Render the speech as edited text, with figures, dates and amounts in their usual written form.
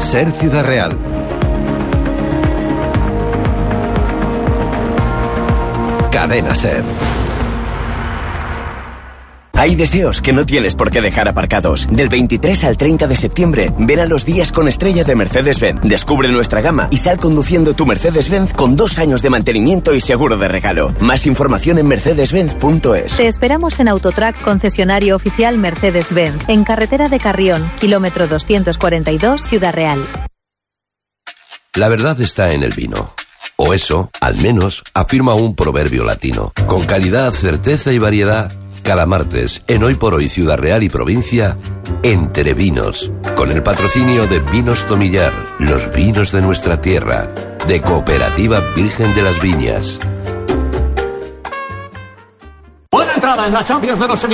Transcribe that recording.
Ser Ciudad Real. Cadena Ser. Hay deseos que no tienes por qué dejar aparcados. Del 23 al 30 de septiembre, ven a los días con estrella de Mercedes-Benz. Descubre nuestra gama y sal conduciendo tu Mercedes-Benz con 2 años de mantenimiento y seguro de regalo. Más información en mercedes-benz.es. Te esperamos en Autotrack, concesionario oficial Mercedes-Benz, en carretera de Carrión, kilómetro 242, Ciudad Real. La verdad está en el vino. O eso, al menos, afirma un proverbio latino. Con calidad, certeza y variedad. Cada martes, en Hoy por Hoy Ciudad Real y Provincia, Entre Vinos, con el patrocinio de Vinos Tomillar, los vinos de nuestra tierra, de Cooperativa Virgen de las Viñas. Buena entrada en la Champions de los